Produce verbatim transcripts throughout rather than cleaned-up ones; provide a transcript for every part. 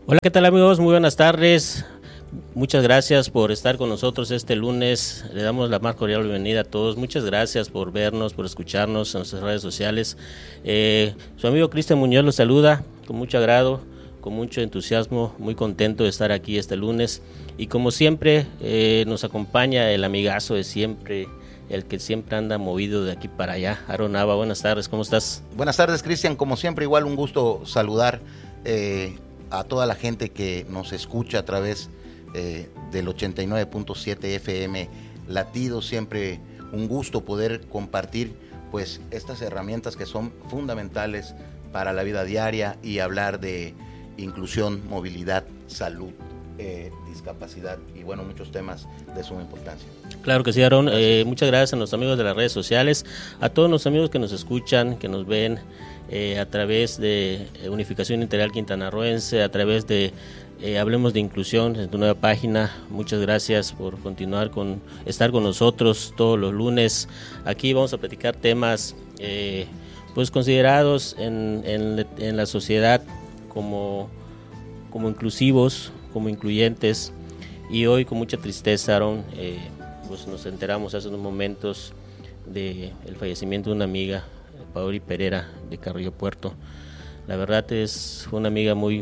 Hola, ¿qué tal amigos? Muy buenas tardes. Muchas gracias por estar con nosotros este lunes. Le damos la más cordial bienvenida a todos. Muchas gracias por vernos, por escucharnos en nuestras redes sociales. Eh, su amigo Cristian Muñoz los saluda con mucho agrado, con mucho entusiasmo, muy contento de estar aquí este lunes. Y como siempre, eh, nos acompaña el amigazo de siempre, el que siempre anda movido de aquí para allá. Aaron Nava, buenas tardes, ¿cómo estás? Buenas tardes, Cristian. Como siempre, igual un gusto saludar eh, a toda la gente que nos escucha a través eh, del ochenta y nueve punto siete F M Latido. Siempre un gusto poder compartir pues estas herramientas que son fundamentales para la vida diaria y hablar de inclusión, movilidad, salud, eh, discapacidad y bueno, muchos temas de suma importancia. Claro que sí, Aaron. Eh, muchas gracias a nuestros amigos de las redes sociales, a todos los amigos que nos escuchan, que nos ven eh, a través de Unificación Integral Quintanarroense, a través de eh, Hablemos de Inclusión en tu nueva página. Muchas gracias por continuar con estar con nosotros todos los lunes. Aquí vamos a platicar temas eh, pues considerados en, en, en la sociedad como, como inclusivos, como incluyentes. Y hoy con mucha tristeza, Aaron, eh, pues nos enteramos hace unos momentos del fallecimiento de una amiga, Paoli Pereira, de Carrillo Puerto. La verdad es fue una amiga muy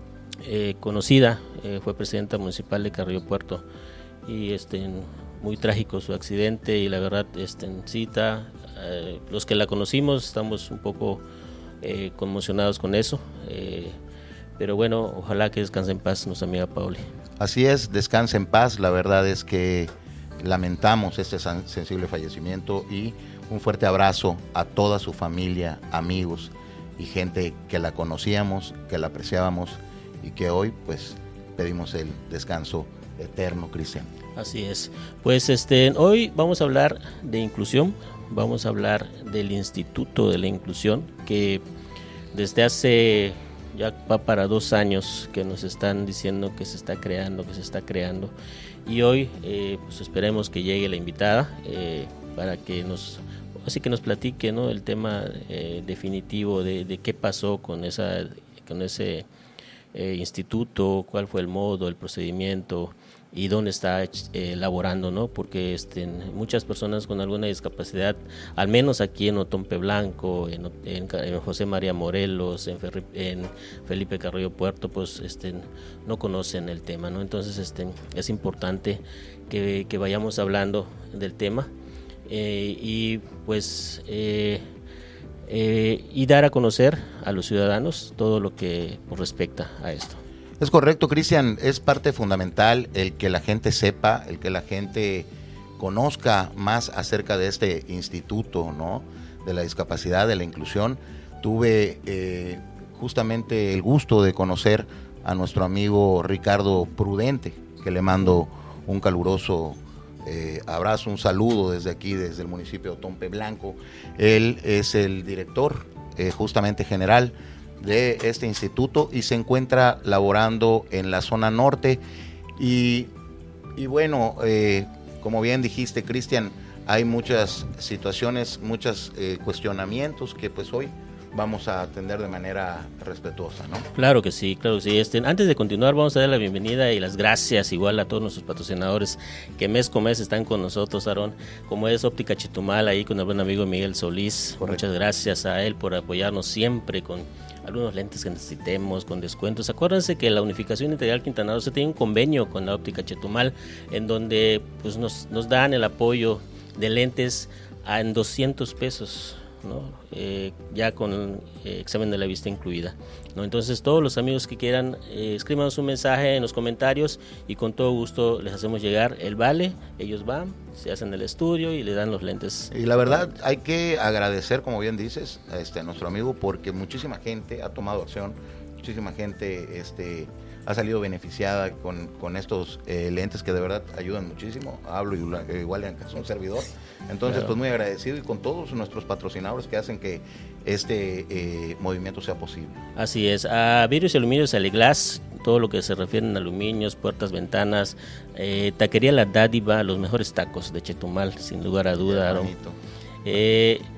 eh, conocida, eh, fue presidenta municipal de Carrillo Puerto y este muy trágico su accidente y la verdad este en cita eh, los que la conocimos estamos un poco eh, conmocionados con eso, eh, pero bueno, ojalá que descanse en paz nuestra amiga Paoli. Así es, descanse en paz. La verdad es que lamentamos este sensible fallecimiento y un fuerte abrazo a toda su familia, amigos y gente que la conocíamos, que la apreciábamos y que hoy pues pedimos el descanso eterno, Cristian. Así es. Pues este hoy vamos a hablar de inclusión, vamos a hablar del Instituto de la Inclusión que desde hace ya va para dos años que nos están diciendo que se está creando, que se está creando y hoy eh, pues esperemos que llegue la invitada eh, para que nos así que nos platique, ¿no?, el tema eh, definitivo de, de qué pasó con esa con ese eh, instituto, cuál fue el modo, el procedimiento y dónde está eh, laborando, ¿no? Porque este, muchas personas con alguna discapacidad, al menos aquí en Otompe Blanco, en, en, en José María Morelos, en, Ferri, en Felipe Carrillo Puerto, pues este, no conocen el tema, ¿no? Entonces este, es importante que, que vayamos hablando del tema eh, y pues eh, eh, y dar a conocer a los ciudadanos todo lo que pues, respecta a esto. Es correcto, Cristian, es parte fundamental el que la gente sepa, el que la gente conozca más acerca de este instituto, ¿no?, de la discapacidad, de la inclusión. Tuve eh, justamente el gusto de conocer a nuestro amigo Ricardo Prudente, que le mando un caluroso eh, abrazo, un saludo desde aquí, desde el municipio de Otompe Blanco. Él es el director eh, justamente general de este instituto y se encuentra laborando en la zona norte y, y bueno, eh, como bien dijiste, Cristian, hay muchas situaciones, muchos eh, cuestionamientos que pues hoy vamos a atender de manera respetuosa, ¿no? Claro que sí, claro que sí. Este, antes de continuar vamos a dar la bienvenida y las gracias igual a todos nuestros patrocinadores que mes con mes están con nosotros, Aarón, como es Óptica Chetumal, ahí con el buen amigo Miguel Solís. Correcto. Muchas gracias a él por apoyarnos siempre con algunos lentes que necesitemos, con descuentos. Acuérdense que la Unificación Integral Quintana Roo se tiene un convenio con la Óptica Chetumal en donde pues nos, nos dan el apoyo de lentes a, en doscientos pesos, ¿no? Eh, ya con eh, examen de la vista incluida, ¿no? Entonces todos los amigos que quieran eh, escríbanos un mensaje en los comentarios y con todo gusto les hacemos llegar el vale. Ellos van, se hacen el estudio y le dan los lentes. Y la verdad hay que agradecer, como bien dices, a, este, a nuestro amigo, porque muchísima gente ha tomado acción, muchísima gente este, ha salido beneficiada con, con estos eh, lentes que de verdad ayudan muchísimo. Hablo igual en caso de un servidor. Entonces, claro, pues muy agradecido y con todos nuestros patrocinadores que hacen que este eh, movimiento sea posible. Así es. A Vidrios y Aluminios Aliglas, todo lo que se refiere a aluminios, puertas, ventanas, eh, Taquería La Dádiva, los mejores tacos de Chetumal, sin lugar a duda. Eh,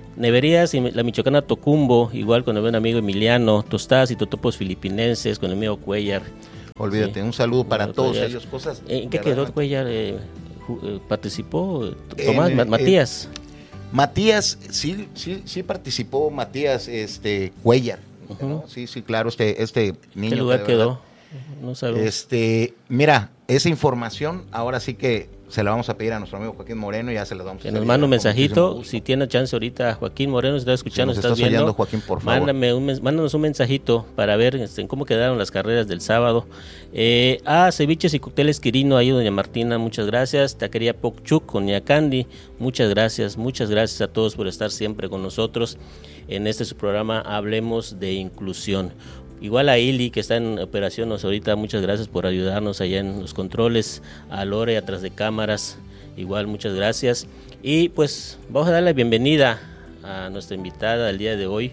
Neverías y la Michoacana Tocumbo, igual con el buen amigo Emiliano, tostadas y totopos filipinenses con el amigo Cuellar. Olvídate, sí. Un saludo para bueno, todos Cuellar. Ellos. Cosas. ¿En qué quedó Cuellar? Eh, ¿Participó? Tomás, en, Matías. Eh, Matías, sí, sí, sí participó Matías, este, Cuellar. Uh-huh. ¿No? Sí, sí, claro, este, este niño. ¿Qué lugar quedó? No sabemos. Este, mira, esa información ahora sí que se la vamos a pedir a nuestro amigo Joaquín Moreno y ya se la vamos a que nos manda un mensajito, si tiene chance ahorita, Joaquín Moreno, si estás escuchando, si nos estás, estás viendo, oyendo, Joaquín, por favor. Mándame un, mándanos un mensajito para ver este, cómo quedaron las carreras del sábado. Eh, ah, ceviches y cócteles Quirino, ahí doña Martina, muchas gracias. Taquería Pokchuk con Ñacandi, muchas gracias, muchas gracias a todos por estar siempre con nosotros en este su programa Hablemos de Inclusión. Igual a Ili, que está en operación ahorita, muchas gracias por ayudarnos allá en los controles, a Lore atrás de cámaras, igual muchas gracias. Y pues vamos a dar la bienvenida a nuestra invitada del día de hoy,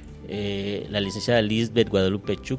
eh, la licenciada Lisbeth Guadalupe Chuk.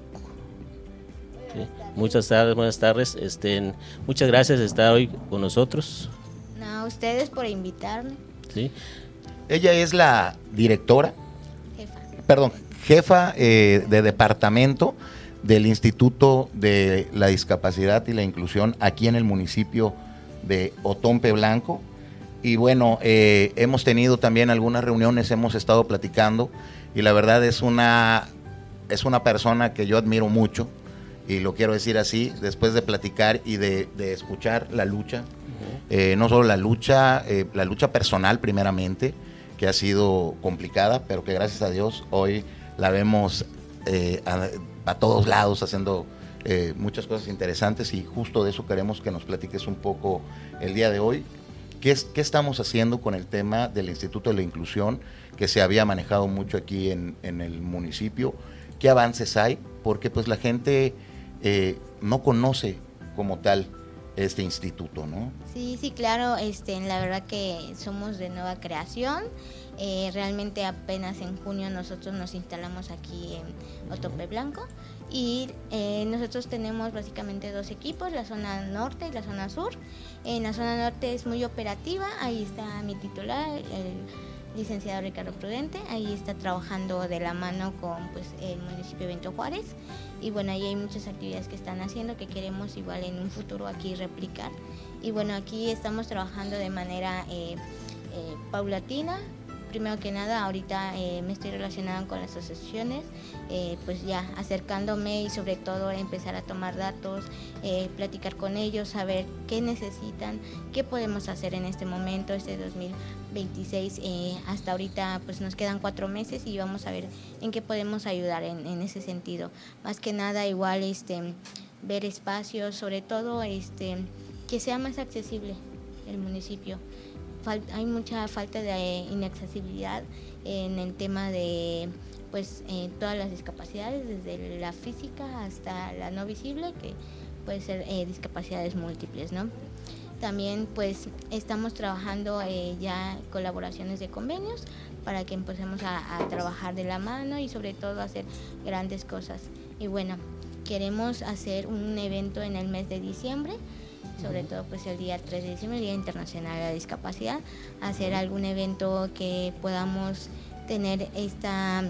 ¿Sí? Muchas tardes, buenas tardes, este, muchas gracias por estar hoy con nosotros. No, a ustedes por invitarme. ¿Sí? Ella es la directora, jefa, perdón, jefa eh, de departamento del Instituto de la Discapacidad y la Inclusión aquí en el municipio de Otompe Blanco. Y bueno, eh, hemos tenido también algunas reuniones, hemos estado platicando y la verdad es una, es una persona que yo admiro mucho y lo quiero decir así, después de platicar y de, de escuchar la lucha, uh-huh. eh, no solo la lucha, eh, la lucha personal primeramente, que ha sido complicada, pero que gracias a Dios hoy la vemos eh, a, a todos lados haciendo eh, muchas cosas interesantes y justo de eso queremos que nos platiques un poco el día de hoy. ¿Qué, es, qué estamos haciendo con el tema del Instituto de la Inclusión que se había manejado mucho aquí en, en el municipio? ¿Qué avances hay? Porque pues la gente eh, no conoce como tal este instituto, ¿no? Sí, sí, claro, este, la verdad que somos de nueva creación. Eh, realmente apenas en junio nosotros nos instalamos aquí en Otompe Blanco y eh, nosotros tenemos básicamente dos equipos, la zona norte y la zona sur. En la zona norte es muy operativa, ahí está mi titular, el licenciado Ricardo Prudente, ahí está trabajando de la mano con pues, el municipio de Benito Juárez y bueno, ahí hay muchas actividades que están haciendo que queremos igual en un futuro aquí replicar y bueno, aquí estamos trabajando de manera eh, eh, paulatina. Primero que nada, ahorita eh, me estoy relacionando con las asociaciones, eh, pues ya acercándome y sobre todo empezar a tomar datos, eh, platicar con ellos, saber qué necesitan, qué podemos hacer en este momento, este dos mil veintiséis, eh, hasta ahorita pues nos quedan cuatro meses y vamos a ver en qué podemos ayudar en, en ese sentido. Más que nada igual este ver espacios, sobre todo este que sea más accesible el municipio. Hay mucha falta de inaccesibilidad en el tema de pues eh, todas las discapacidades, desde la física hasta la no visible, que puede ser eh, discapacidades múltiples, ¿no? También pues estamos trabajando eh, ya colaboraciones de convenios para que empecemos a, a trabajar de la mano y sobre todo hacer grandes cosas. Y bueno, queremos hacer un evento en el mes de diciembre, sobre todo pues el día tres de diciembre, el Día Internacional de la Discapacidad, hacer algún evento que podamos tener esta,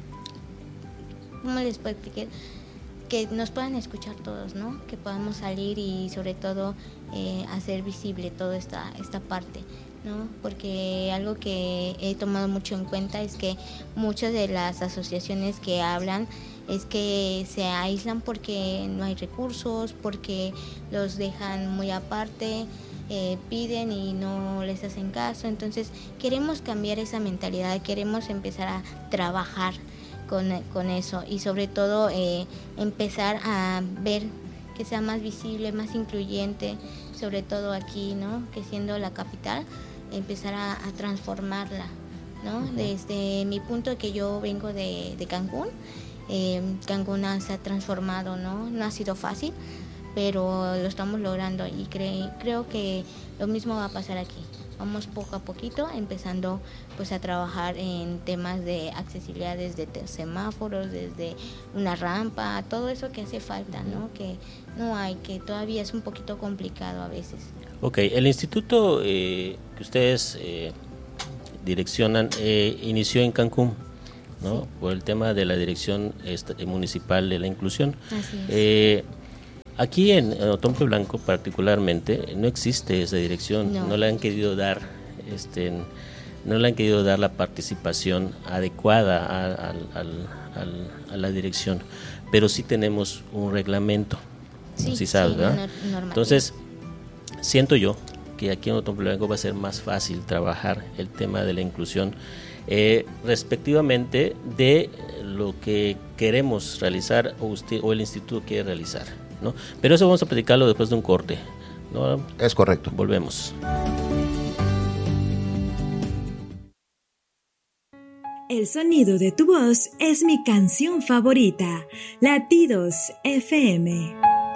¿cómo les puedo explicar? Que nos puedan escuchar todos, ¿no? Que podamos salir y sobre todo eh, hacer visible toda esta, esta parte, ¿no? Porque algo que he tomado mucho en cuenta es que muchas de las asociaciones que hablan es que se aíslan porque no hay recursos, porque los dejan muy aparte, eh, piden y no les hacen caso. Entonces queremos cambiar esa mentalidad, queremos empezar a trabajar con, con eso y sobre todo eh, empezar a ver que sea más visible, más incluyente, sobre todo aquí, ¿no? Que siendo la capital, empezar a, a transformarla, ¿no? Uh-huh. Desde mi punto que yo vengo de, de Cancún, Eh, Cancún se ha transformado, ¿no? No ha sido fácil, pero lo estamos logrando y cre- creo que lo mismo va a pasar aquí. Vamos poco a poquito empezando pues a trabajar en temas de accesibilidad desde semáforos, desde una rampa, todo eso que hace falta, ¿no? Que no hay, que todavía es un poquito complicado a veces. Ok, el instituto eh, que ustedes eh, direccionan eh, inició en Cancún, ¿no? Sí. Por el tema de la Dirección este, Municipal de la Inclusión. Así es. Eh, aquí en, en Otompe Blanco particularmente no existe esa dirección, no, no le han querido dar, este, no le han querido dar la participación adecuada a, a, a, a la dirección, pero sí tenemos un reglamento, sí, ¿sí sabes, sí, ¿verdad? Entonces siento yo que aquí en Otompe Blanco va a ser más fácil trabajar el tema de la inclusión eh, respectivamente de lo que queremos realizar o usted o el instituto quiere realizar, ¿no? Pero eso vamos a platicarlo después de un corte, ¿no? Es correcto. Volvemos. El sonido de tu voz es mi canción favorita. Latidos F M.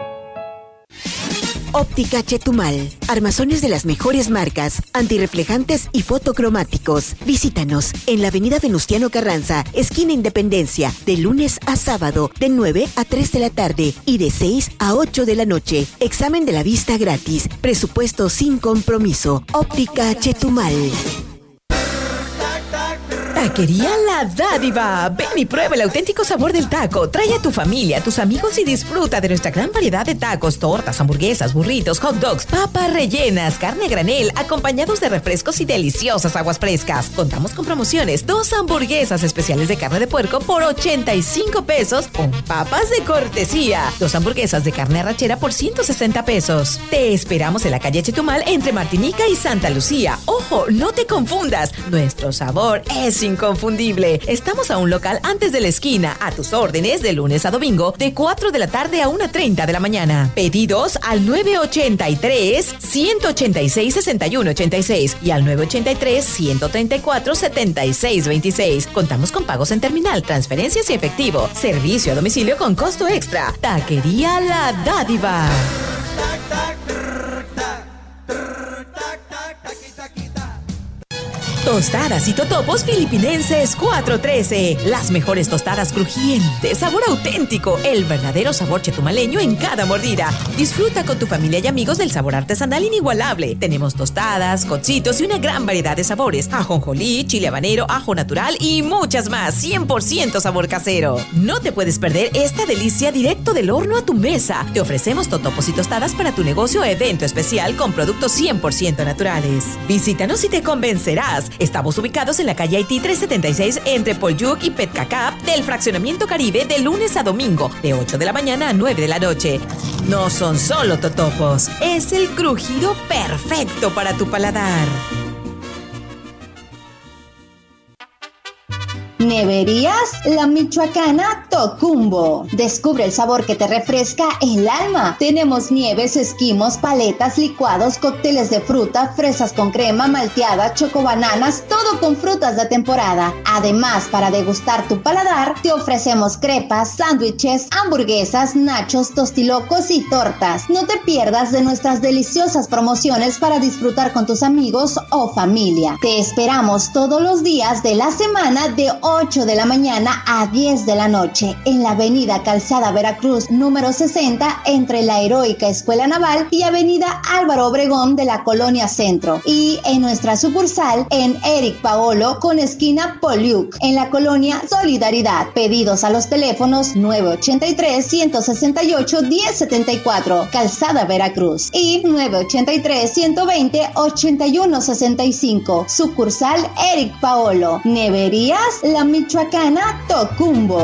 Óptica Chetumal. Armazones de las mejores marcas, antirreflejantes y fotocromáticos. Visítanos en la avenida Venustiano Carranza, esquina Independencia, de lunes a sábado, de nueve a tres de la tarde y de seis a ocho de la noche. Examen de la vista gratis. Presupuesto sin compromiso. Óptica Chetumal. Taquería La Dádiva. Ven y prueba el auténtico sabor del taco. Trae a tu familia, a tus amigos y disfruta de nuestra gran variedad de tacos, tortas, hamburguesas, burritos, hot dogs, papas rellenas, carne a granel, acompañados de refrescos y deliciosas aguas frescas. Contamos con promociones. Dos hamburguesas especiales de carne de puerco por ochenta y cinco pesos con papas de cortesía. Dos hamburguesas de carne arrachera por ciento sesenta pesos. Te esperamos en la calle Chetumal entre Martinica y Santa Lucía. Ojo, no te confundas. Nuestro sabor es inconfundible. Estamos a un local antes de la esquina, a tus órdenes de lunes a domingo, de cuatro de la tarde a una treinta de la mañana. Pedidos al nueve ochenta y tres, ciento ochenta y seis, sesenta y uno ochenta y seis y al nueve ochenta y tres, ciento treinta y cuatro, setenta y seis veintiséis. Contamos con pagos en terminal, transferencias y efectivo. Servicio a domicilio con costo extra. Taquería La Dádiva. Tostadas y totopos filipinenses cuatro trece. Las mejores tostadas crujientes, sabor auténtico, el verdadero sabor chetumaleño en cada mordida. Disfruta con tu familia y amigos del sabor artesanal inigualable. Tenemos tostadas, cocitos y una gran variedad de sabores. Ajonjolí, chile habanero, ajo natural y muchas más. cien por ciento sabor casero. No te puedes perder esta delicia directo del horno a tu mesa. Te ofrecemos totopos y tostadas para tu negocio o evento especial con productos cien por ciento naturales. Visítanos y te convencerás. Estamos ubicados en la calle Haití trescientos setenta y seis entre Polyuk y Petcacap del Fraccionamiento Caribe de lunes a domingo, de ocho de la mañana a nueve de la noche. No son solo totopos, es el crujido perfecto para tu paladar. Neverías La Michoacana Tocumbo. Descubre el sabor que te refresca el alma. Tenemos nieves, esquimos, paletas, licuados, cócteles de fruta, fresas con crema, malteada, chocobananas, todo con frutas de temporada. Además, para degustar tu paladar, te ofrecemos crepas, sándwiches, hamburguesas, nachos, tostilocos y tortas. No te pierdas de nuestras deliciosas promociones para disfrutar con tus amigos o familia. Te esperamos todos los días de la semana de ocho de la mañana a diez de la noche en la avenida Calzada Veracruz número sesenta entre la Heroica Escuela Naval y avenida Álvaro Obregón de la Colonia Centro, y en nuestra sucursal en Eric Paolo con esquina Polyuk en la Colonia Solidaridad. Pedidos a los teléfonos nueve ochenta y tres, ciento sesenta y ocho, diez setenta y cuatro Calzada Veracruz y nueve ochenta y tres, ciento veinte, ochenta y uno sesenta y cinco sucursal Eric Paolo. Neverías La Michoacana Tocumbo.